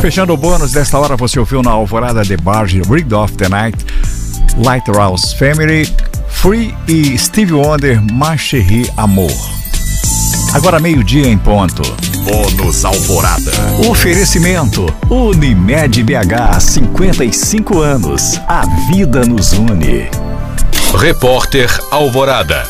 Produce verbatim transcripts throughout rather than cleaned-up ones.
Fechando o bônus desta hora, você ouviu na Alvorada de Barge, Rig of the Night, Lighthouse Family, Free e Stevie Wonder, Ma Chérie Amour. Agora meio-dia em ponto. Bônus Alvorada. Oferecimento Unimed B H, cinquenta e cinco anos. A vida nos une. Repórter Alvorada.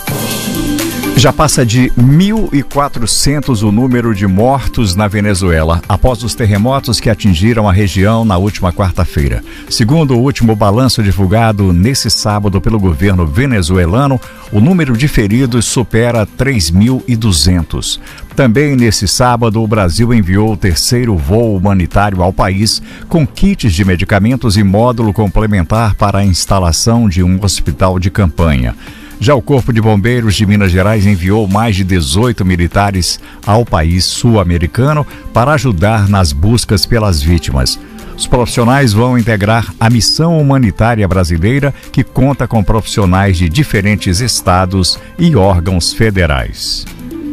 Já passa de mil e quatrocentos o número de mortos na Venezuela após os terremotos que atingiram a região na última quarta-feira. Segundo o último balanço divulgado nesse sábado pelo governo venezuelano, o número de feridos supera três mil e duzentos. Também nesse sábado, o Brasil enviou o terceiro voo humanitário ao país com kits de medicamentos e módulo complementar para a instalação de um hospital de campanha. Já o Corpo de Bombeiros de Minas Gerais enviou mais de dezoito militares ao país sul-americano para ajudar nas buscas pelas vítimas. Os profissionais vão integrar a missão humanitária brasileira, que conta com profissionais de diferentes estados e órgãos federais.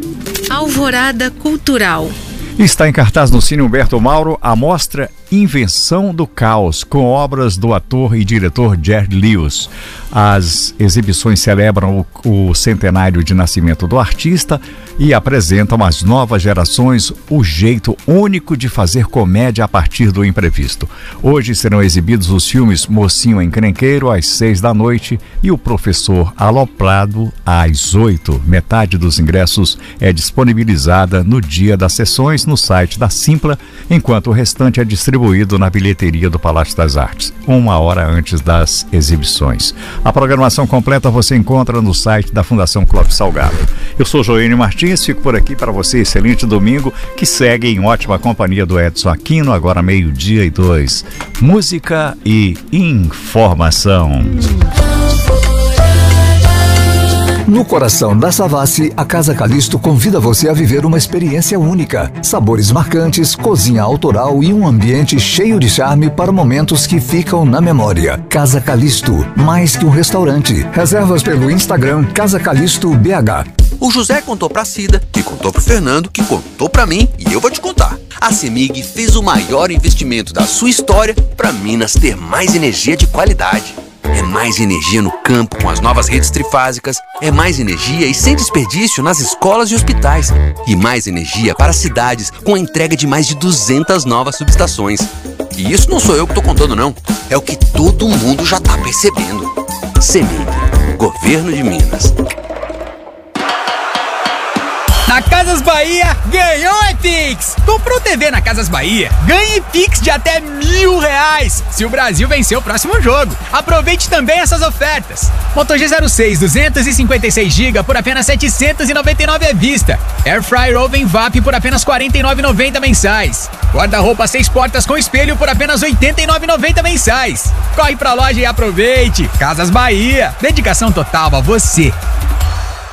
Alvorada Cultural. Está em cartaz no Cine Humberto Mauro a mostra Invenção do Caos, com obras do ator e diretor Jerry Lewis. As exibições celebram o, o centenário de nascimento do artista e apresentam às novas gerações o jeito único de fazer comédia a partir do imprevisto. Hoje serão exibidos os filmes Mocinho Encrenqueiro às seis da noite e O Professor Aloprado às oito. Metade dos ingressos é disponibilizada no dia das sessões no site da Simpla, enquanto o restante é distribuído na bilheteria do Palácio das Artes, uma hora antes das exibições. A programação completa você encontra no site da Fundação Clóvis Salgado. Eu sou Joênio Martins, fico por aqui para você. Excelente domingo, que segue em ótima companhia do Edson Aquino, agora meio-dia e dois. Música e informação. No coração da Savassi, a Casa Calixto convida você a viver uma experiência única. Sabores marcantes, cozinha autoral e um ambiente cheio de charme para momentos que ficam na memória. Casa Calixto, mais que um restaurante. Reservas pelo Instagram Casa Calixto B H. O José contou pra Cida, que contou pro Fernando, que contou pra mim, e eu vou te contar. A CEMIG fez o maior investimento da sua história para Minas ter mais energia de qualidade. É mais energia no campo com as novas redes trifásicas, é mais energia e sem desperdício nas escolas e hospitais, e mais energia para as cidades com a entrega de mais de duzentas novas subestações. E isso não sou eu que tô contando não, é o que todo mundo já tá percebendo. CEMIG, Governo de Minas. Na Casas Bahia, ganhou é Pix! Comprou T V na Casas Bahia, ganhe Pix de até mil reais se o Brasil vencer o próximo jogo. Aproveite também essas ofertas. Moto G zero seis, duzentos e cinquenta e seis gigabytes por apenas setecentos e noventa e nove reais à vista. Air Fryer Oven V A P por apenas quarenta e nove reais e noventa centavos mensais. Guarda-roupa seis portas com espelho por apenas oitenta e nove reais e noventa centavos mensais. Corre pra loja e aproveite! Casas Bahia, dedicação total a você.